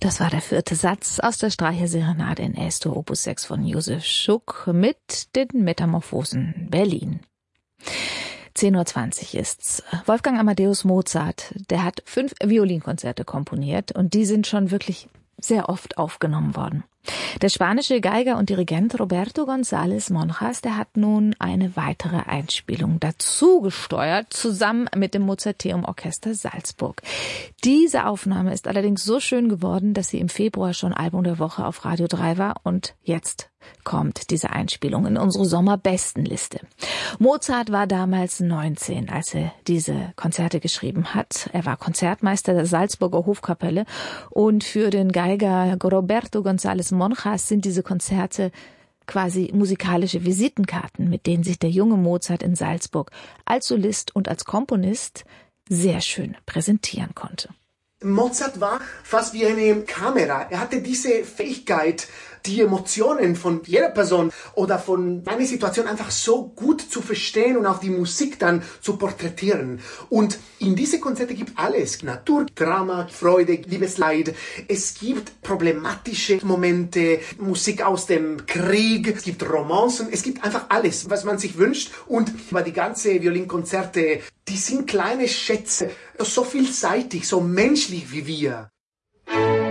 Das war der 4. Satz aus der Streicherserenade in Es-Dur Opus 6 von Josef Schuck mit den Metamorphosen Berlin. 10:20 Uhr ist's. Wolfgang Amadeus Mozart, der hat 5 Violinkonzerte komponiert und die sind schon wirklich sehr oft aufgenommen worden. Der spanische Geiger und Dirigent Roberto González Monjas, der hat nun eine weitere Einspielung dazu gesteuert, zusammen mit dem Mozarteum Orchester Salzburg. Diese Aufnahme ist allerdings so schön geworden, dass sie im Februar schon Album der Woche auf Radio 3 war und jetzt kommt diese Einspielung in unsere Sommerbestenliste. Mozart war damals 19, als er diese Konzerte geschrieben hat. Er war Konzertmeister der Salzburger Hofkapelle und für den Geiger Roberto González Monjas sind diese Konzerte quasi musikalische Visitenkarten, mit denen sich der junge Mozart in Salzburg als Solist und als Komponist sehr schön präsentieren konnte. Mozart war fast wie eine Kamera. Er hatte diese Fähigkeit, die Emotionen von jeder Person oder von einer Situation einfach so gut zu verstehen und auch die Musik dann zu porträtieren. Und in diese Konzerte gibt alles. Natur, Drama, Freude, Liebesleid. Es gibt problematische Momente, Musik aus dem Krieg, es gibt Romancen, es gibt einfach alles, was man sich wünscht. Und über die ganze Violinkonzerte, die sind kleine Schätze, so vielseitig, so menschlich wie wir.